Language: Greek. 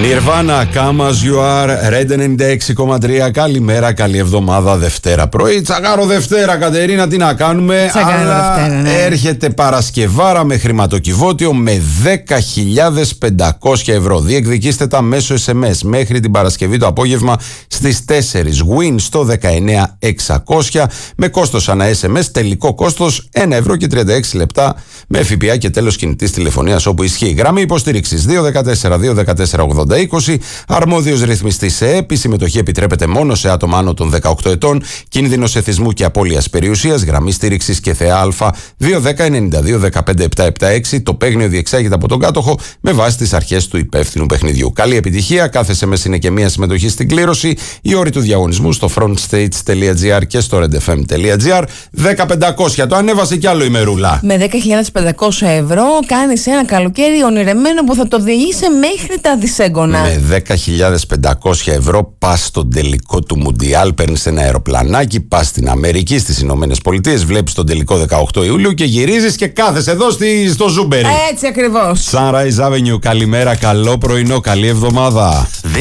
Nirvana, Come As You Are, Red 96,3. Καλημέρα, καλή εβδομάδα, Δευτέρα πρωί. Τσαγάρο Δευτέρα, Κατερίνα, τι να κάνουμε. Αλλά Δευτέρα, ναι. Έρχεται Παρασκευάρα με χρηματοκιβώτιο με 10.500 ευρώ. Διεκδικήστε τα μέσω SMS μέχρι την Παρασκευή το απόγευμα στις 4. Win στο 19.600 με κόστος ανά SMS. Τελικό κόστος 1 ευρώ και 36 λεπτά με ΦΠΑ και τέλος κινητής τηλεφωνίας όπου ισχύει. Γραμμή υποστήριξης 214-214-80-20. Αρμόδιος ρυθμιστής σε ΕΠ. Η συμμετοχή επιτρέπεται μόνο σε άτομα άνω των 18 ετών. Κίνδυνος εθισμού και απώλειας περιουσίας. Γραμμή στήριξης και ΘΕΑ 210-92-15-776. Το παίγνιο διεξάγεται από τον κάτοχο με βάση τις αρχές του υπεύθυνου παιχνιδιού. Καλή επιτυχία. Κάθε SMS είναι και μία συμμετοχή στην κλήρωση. Οι όροι του διαγωνισμού στο frontstage.gr και στο redfm.gr. 10.500. Το ανέβασε κι άλλο η Μερούλα. Με 10.500 ευρώ κάνεις ένα καλοκαίρι ονειρεμένο που θα το διηγείσαι μέχρι τα δισέγγωνα. Με 10.500 ευρώ πας στον τελικό του Μουντιάλ, παίρνεις ένα αεροπλανάκι, πας στην Αμερική, στις Ηνωμένες Πολιτείες, βλέπεις τον τελικό 18 Ιουλίου και γυρίζεις και κάθεσαι εδώ στο Ζούμπερι. Έτσι ακριβώς. Sunrise Avenue, καλημέρα, καλό πρωινό, καλή εβδομάδα.